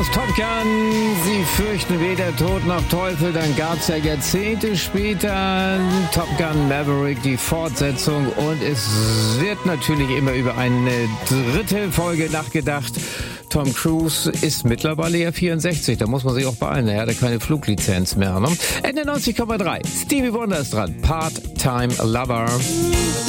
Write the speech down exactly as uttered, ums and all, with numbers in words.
aus Top Gun. Sie fürchten weder Tod noch Teufel. Dann gab's ja Jahrzehnte später Top Gun Maverick, die Fortsetzung. Und es wird natürlich immer über eine dritte Folge nachgedacht. Tom Cruise ist mittlerweile ja vierundsechzig. Da muss man sich auch beeilen. Er hat keine Fluglizenz mehr. Ne? Ende neunzig Komma drei. Stevie Wonder ist dran. Part-Time Lover.